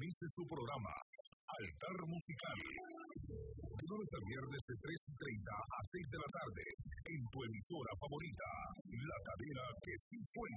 Sintonice su programa Altar Musical. De lunes a viernes de 3:30 a 6 de la tarde en tu emisora favorita, la cadena que sí suena.